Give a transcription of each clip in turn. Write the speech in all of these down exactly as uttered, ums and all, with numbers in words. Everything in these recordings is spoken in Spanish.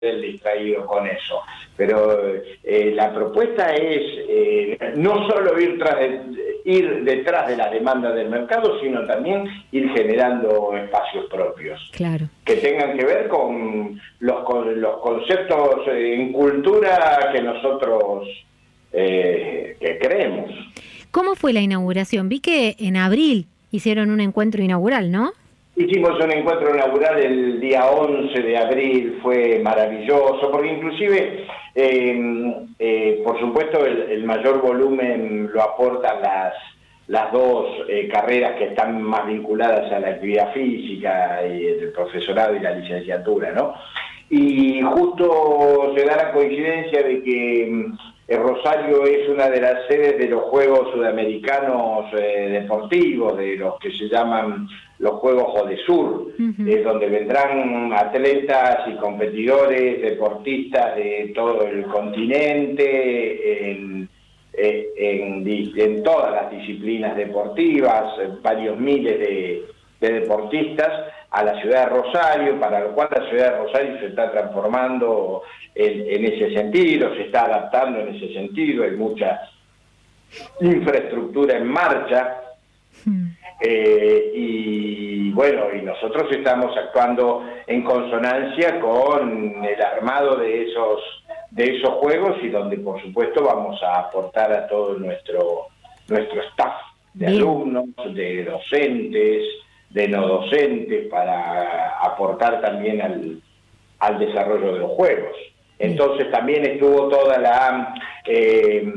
el distraído con eso. Pero eh, la propuesta es eh, no solo ir, tras de, ir detrás de las demandas del mercado, sino también ir generando espacios propios. Claro. Que tengan que ver con los, con los conceptos en cultura que nosotros eh, que creemos. ¿Cómo fue la inauguración? Vi que en abril hicieron un encuentro inaugural, ¿no? Hicimos un encuentro inaugural el día once de abril, fue maravilloso, porque inclusive, eh, eh, por supuesto, el, el mayor volumen lo aportan las, las dos eh, carreras que están más vinculadas a la actividad física, y el profesorado y la licenciatura, ¿no? Y justo se da la coincidencia de que eh, Rosario es una de las sedes de los Juegos Sudamericanos eh, Deportivos, de los que se llaman los Juegos Jodesur, uh-huh. eh, donde vendrán atletas y competidores, deportistas de todo el continente, en, en, en, en todas las disciplinas deportivas, varios miles de, de deportistas, a la ciudad de Rosario, para lo cual la ciudad de Rosario se está transformando en, en ese sentido, se está adaptando en ese sentido, hay mucha infraestructura en marcha, uh-huh. Eh, y bueno, y nosotros estamos actuando en consonancia con el armado de esos de esos juegos, y donde por supuesto vamos a aportar a todo nuestro nuestro staff de Bien. alumnos, de docentes, de no docentes, para aportar también al, al desarrollo de los juegos. Entonces también estuvo toda la eh,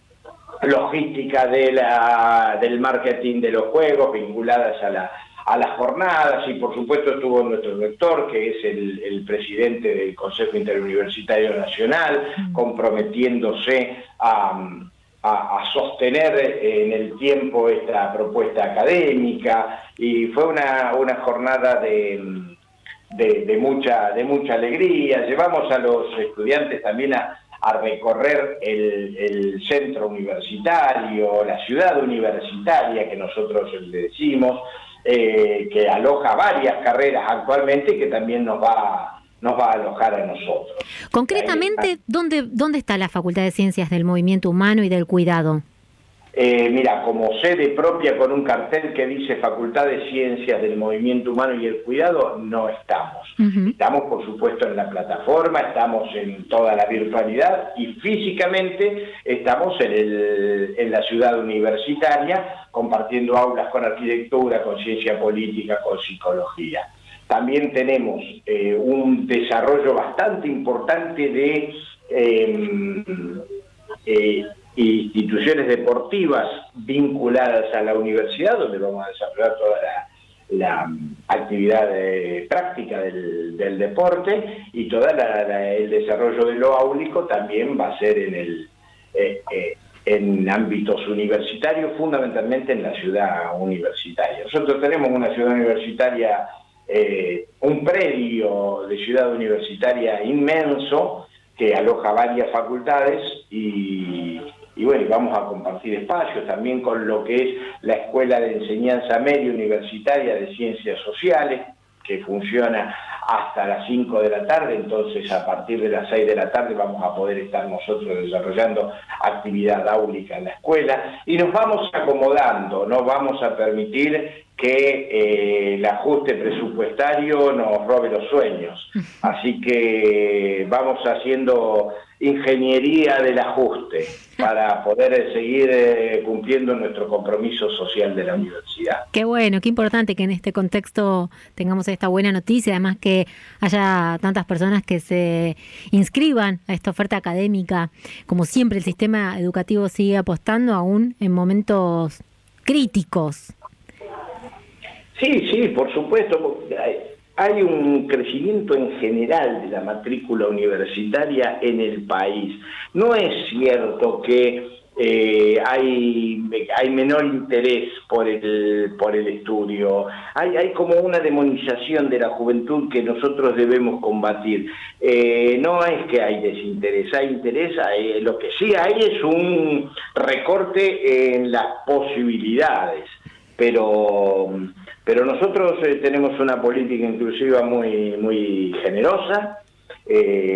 logística de la, del marketing de los juegos vinculadas a, la, a las jornadas, y por supuesto estuvo nuestro rector, que es el, el presidente del Consejo Interuniversitario Nacional, mm. comprometiéndose a, a, a sostener en el tiempo esta propuesta académica, y fue una, una jornada de, de, de, mucha, de mucha alegría. Llevamos a los estudiantes también a a recorrer el, el centro universitario, la ciudad universitaria que nosotros le decimos, eh, que aloja varias carreras actualmente, que también nos va, nos va a alojar a nosotros. Concretamente, ¿dónde, dónde está la Facultad de Ciencias del Movimiento Humano y del Cuidado? Eh, mira, como sede propia con un cartel que dice Facultad de Ciencias del Movimiento Humano y el Cuidado, no estamos. Uh-huh. Estamos, por supuesto, en la plataforma, estamos en toda la virtualidad, y físicamente estamos en, el, en la ciudad universitaria, compartiendo aulas con arquitectura, con ciencia política, con psicología. También tenemos eh, un desarrollo bastante importante de Eh, eh, instituciones deportivas vinculadas a la universidad, donde vamos a desarrollar toda la, la actividad de, práctica del, del deporte, y todo el desarrollo de lo áulico también va a ser en, el, eh, eh, en ámbitos universitarios, fundamentalmente en la ciudad universitaria. Nosotros tenemos una ciudad universitaria, eh, un predio de ciudad universitaria inmenso, que aloja varias facultades, y Y bueno, vamos a compartir espacios también con lo que es la Escuela de Enseñanza Media Universitaria de Ciencias Sociales, que funciona hasta las cinco de la tarde, entonces a partir de las seis de la tarde vamos a poder estar nosotros desarrollando actividad áulica en la escuela, y nos vamos acomodando, no vamos a permitir que eh, el ajuste presupuestario nos robe los sueños, así que vamos haciendo ingeniería del ajuste para poder seguir eh, cumpliendo nuestro compromiso social de la universidad. Qué bueno, qué importante que en este contexto tengamos esta buena noticia, además que haya tantas personas que se inscriban a esta oferta académica. Como siempre, el sistema educativo sigue apostando aún en momentos críticos. Sí, sí, por supuesto. Hay un crecimiento en general de la matrícula universitaria en el país. No es cierto que eh, hay, hay menor interés por el, por el estudio. Hay, hay como una demonización de la juventud que nosotros debemos combatir. Eh, no es que hay desinterés, hay interés. Hay, lo que sí hay es un recorte en las posibilidades. Pero... Pero nosotros eh, tenemos una política inclusiva muy, muy generosa, eh,